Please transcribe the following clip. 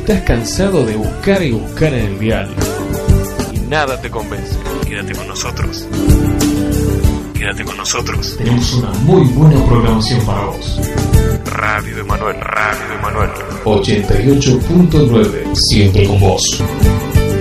estás cansado de buscar y buscar en el dial y nada te convence, Quédate con nosotros. Quédate con nosotros. tenemos una muy buena programación para vos. Radio Emanuel, Radio Emanuel. 88.9, siempre con vos.